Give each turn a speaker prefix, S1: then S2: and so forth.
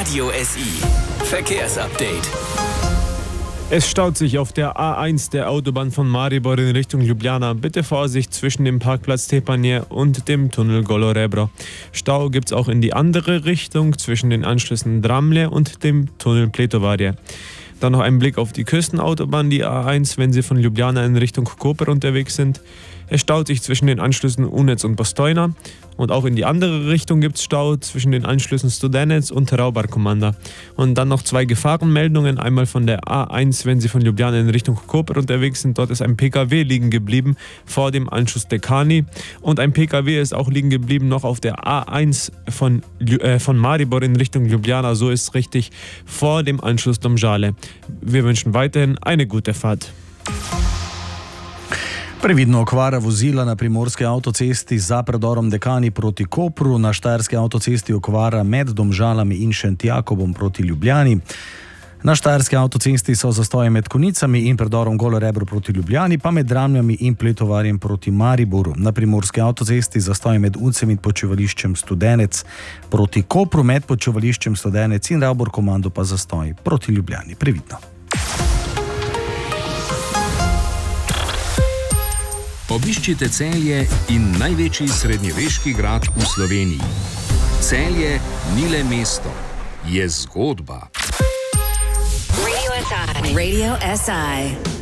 S1: Radio SI Verkehrsupdate.
S2: Es staut sich auf der A1 der Autobahn von Maribor in Richtung Ljubljana. Bitte Vorsicht zwischen dem Parkplatz Tepanje und dem Tunnel Golo Rebro. Stau gibt's auch in die andere Richtung zwischen den Anschlüssen Dramlje und dem Tunnel Pletovarje. Dann noch ein Blick auf die Küstenautobahn, die A1, wenn Sie von Ljubljana in Richtung Koper unterwegs sind. Es staut sich zwischen den Anschlüssen Unec und Postojna. Und auch in die andere Richtung gibt es Stau zwischen den Anschlüssen Studenec und Raubar-Komanda. Und dann noch 2 Gefahrenmeldungen. Einmal von der A1, wenn Sie von Ljubljana in Richtung Koper unterwegs sind. Dort ist ein PKW liegen geblieben vor dem Anschluss Dekani. Und ein PKW ist auch liegen geblieben noch auf der A1 von Maribor in Richtung Ljubljana. So ist richtig, vor dem Anschluss Domžale. Wir wünschen weiterhin eine gute Fahrt.
S3: Previdno okvara vozila na primorski avtocesti za predorom Dekani proti Kopru, na štajerski avtocesti okvara med Domžalami in Šentjakobom proti Ljubljani. Na štajerski avtocesti so zastoji med Konicami in predorom Golo Rebro proti Ljubljani, pa med Dramljami in Pletovarjem proti Mariboru. Na primorski avtocesti zastoji med Uncem in počivališčem Studenec proti Kopru, med počivališčem Studenec in Raubor komando pa zastoji proti Ljubljani. Previdno.
S4: Obiščite Celje in največji srednjeveški grad v Sloveniji. Celje ni le mesto, je zgodba.
S5: Radio SI.